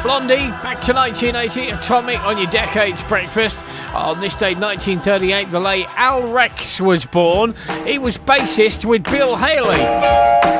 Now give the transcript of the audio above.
Blondie, back to 1980, Atomic on your Decades Breakfast. On this day, 1938, the late Al Rex was born. He was bassist with Bill Haley.